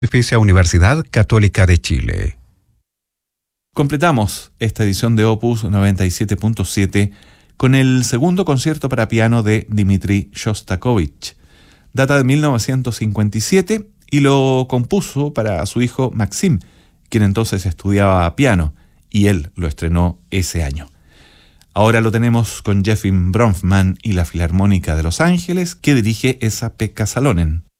Pontificia Universidad Católica de Chile. Completamos esta edición de Opus 97.7 con el segundo concierto para piano de Dmitri Shostakovich. Data de 1957 y lo compuso para su hijo Maxim, quien entonces estudiaba piano, y él lo estrenó ese año. Ahora lo tenemos con Jeffrey Bronfman y la Filarmónica de Los Ángeles, que dirige Esa-Pekka Salonen.